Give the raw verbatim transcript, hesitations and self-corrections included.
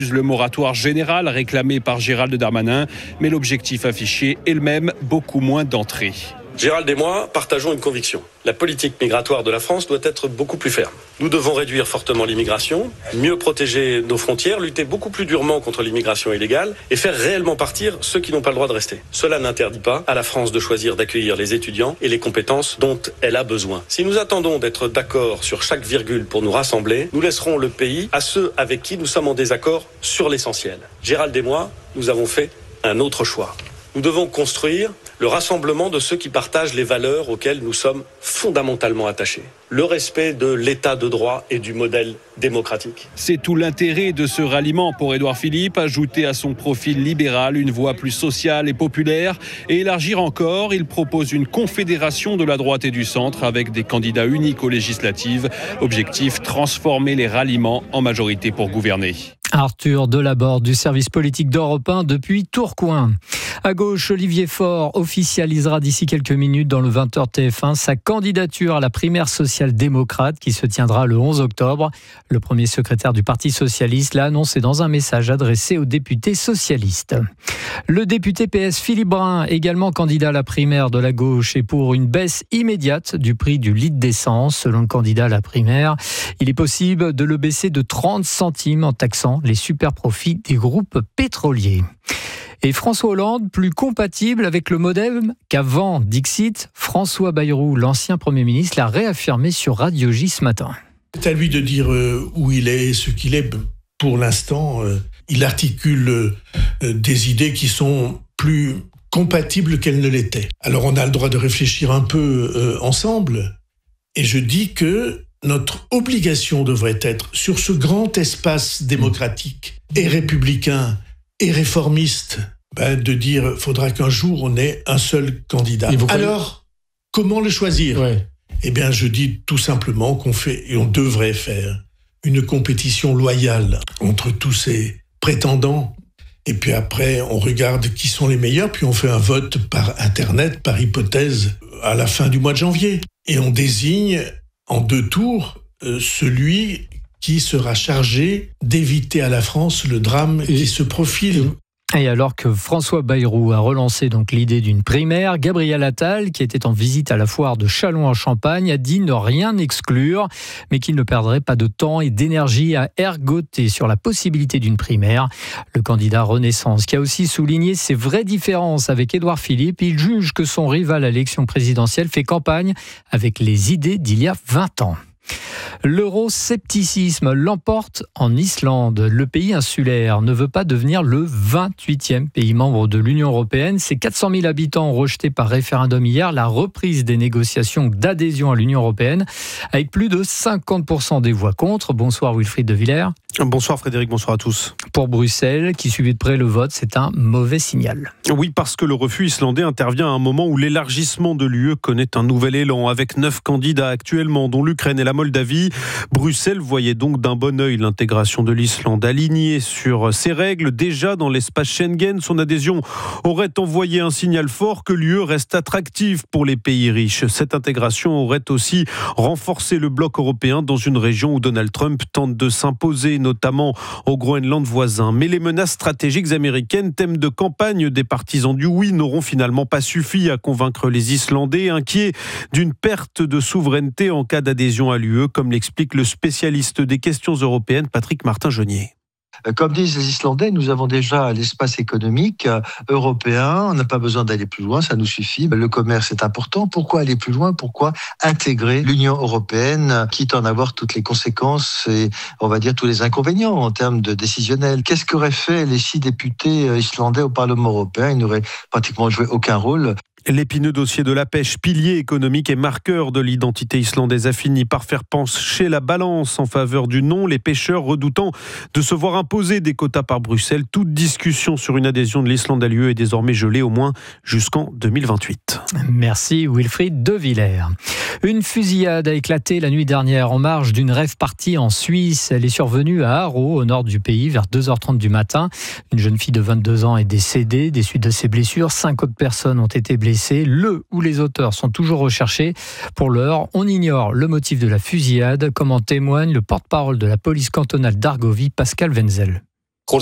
Le moratoire général réclamé par Gérald Darmanin, mais l'objectif affiché est le même, beaucoup moins d'entrées. Gérald et moi partageons une conviction. La politique migratoire de la France doit être beaucoup plus ferme. Nous devons réduire fortement l'immigration, mieux protéger nos frontières, lutter beaucoup plus durement contre l'immigration illégale et faire réellement partir ceux qui n'ont pas le droit de rester. Cela n'interdit pas à la France de choisir d'accueillir les étudiants et les compétences dont elle a besoin. Si nous attendons d'être d'accord sur chaque virgule pour nous rassembler, nous laisserons le pays à ceux avec qui nous sommes en désaccord sur l'essentiel. Gérald et moi, nous avons fait un autre choix. Nous devons construire le rassemblement de ceux qui partagent les valeurs auxquelles nous sommes fondamentalement attachés. Le respect de l'état de droit et du modèle démocratique. C'est tout l'intérêt de ce ralliement pour Édouard Philippe, ajouter à son profil libéral une voix plus sociale et populaire et élargir encore. Il propose une confédération de la droite et du centre avec des candidats uniques aux législatives. Objectif, transformer les ralliements en majorité pour gouverner. Arthur Delaborde du service politique d'Europe un depuis Tourcoing. À gauche, Olivier Faure officialisera d'ici quelques minutes dans le vingt heures T F un sa candidature à la primaire social-démocrate qui se tiendra le onze octobre. Le premier secrétaire du Parti socialiste l'a annoncé dans un message adressé aux députés socialistes. Le député P S Philippe Brun, également candidat à la primaire de la gauche, est pour une baisse immédiate du prix du litre d'essence. Selon le candidat à la primaire, il est possible de le baisser de trente centimes en taxant les super profits des groupes pétroliers. Et François Hollande, plus compatible avec le modem qu'avant, dixit, François Bayrou, l'ancien Premier ministre, l'a réaffirmé sur Radio J ce matin. C'est à lui de dire euh, où il est et ce qu'il est. Pour l'instant, euh, il articule euh, des idées qui sont plus compatibles qu'elles ne l'étaient. Alors on a le droit de réfléchir un peu euh, ensemble, et je dis que notre obligation devrait être, sur ce grand espace démocratique et républicain et réformiste, ben de dire qu'il faudra qu'un jour on ait un seul candidat. Alors, comment le choisir ? Ouais. Eh bien, je dis tout simplement qu'on fait, et on devrait faire, une compétition loyale entre tous ces prétendants. Et puis après, on regarde qui sont les meilleurs, puis on fait un vote par Internet, par hypothèse, à la fin du mois de janvier. Et on désigne en deux tours euh, celui qui sera chargé d'éviter à la France le drame qui se profile. Et alors que François Bayrou a relancé donc l'idée d'une primaire, Gabriel Attal, qui était en visite à la foire de Châlons-en-Champagne, a dit ne rien exclure, mais qu'il ne perdrait pas de temps et d'énergie à ergoter sur la possibilité d'une primaire. Le candidat Renaissance, qui a aussi souligné ses vraies différences avec Édouard Philippe, il juge que son rival à l'élection présidentielle fait campagne avec les idées d'il y a vingt ans. L'euroscepticisme l'emporte en Islande. Le pays insulaire ne veut pas devenir le vingt-huitième pays membre de l'Union européenne. Ses quatre cent mille habitants ont rejeté par référendum hier la reprise des négociations d'adhésion à l'Union européenne, avec plus de cinquante pour cent des voix contre. Bonsoir Wilfried de Villers. Bonsoir Frédéric, bonsoir à tous. Pour Bruxelles, qui suivit de près le vote, c'est un mauvais signal. Oui, parce que le refus islandais intervient à un moment où l'élargissement de l'U E connaît un nouvel élan, avec neuf candidats actuellement, dont l'Ukraine et la Moldavie. Bruxelles voyait donc d'un bon œil l'intégration de l'Islande alignée sur ses règles. Déjà dans l'espace Schengen, son adhésion aurait envoyé un signal fort que l'U E reste attractive pour les pays riches. Cette intégration aurait aussi renforcé le bloc européen dans une région où Donald Trump tente de s'imposer, notamment au Groenland voisin. Mais les menaces stratégiques américaines, thème de campagne des partisans du oui, n'auront finalement pas suffi à convaincre les Islandais, inquiets d'une perte de souveraineté en cas d'adhésion à l'U E, comme l'explique le spécialiste des questions européennes, Patrick Martin-Jeunier. Comme disent les Islandais, nous avons déjà l'espace économique européen, on n'a pas besoin d'aller plus loin, ça nous suffit. Le commerce est important, pourquoi aller plus loin ? Pourquoi intégrer l'Union européenne, quitte à en avoir toutes les conséquences et on va dire tous les inconvénients en termes de décisionnel ? Qu'est-ce qu'auraient fait les six députés islandais au Parlement européen ? Ils n'auraient pratiquement joué aucun rôle. L'épineux dossier de la pêche, pilier économique et marqueur de l'identité islandaise, a fini par faire pencher la balance en faveur du non, les pêcheurs redoutant de se voir imposer des quotas par Bruxelles. Toute discussion sur une adhésion de l'Islande à l'U E est désormais gelée au moins jusqu'en deux mille vingt-huit. Merci Wilfried de Villers. Une fusillade a éclaté la nuit dernière en marge d'une rave party en Suisse. Elle est survenue à Haro, au nord du pays, vers deux heures trente du matin. Une jeune fille de vingt-deux ans est décédée des suites de ses blessures. Cinq autres personnes ont été blessées. Le ou les auteurs sont toujours recherchés. Pour l'heure, on ignore le motif de la fusillade, comme en témoigne le porte-parole de la police cantonale d'Argovie, Pascal Wenzel.